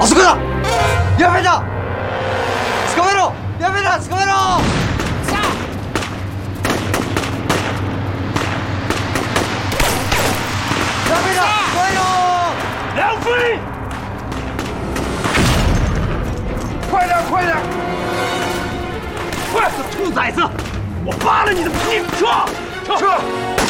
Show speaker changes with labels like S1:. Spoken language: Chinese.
S1: あそこだ！やめた！捕まえろ！やめた！捕まえろ！さあ！やめた！捕まえろ！梁飞！快点！快点！快！这兔崽子！我扒了你的皮！撤！撤！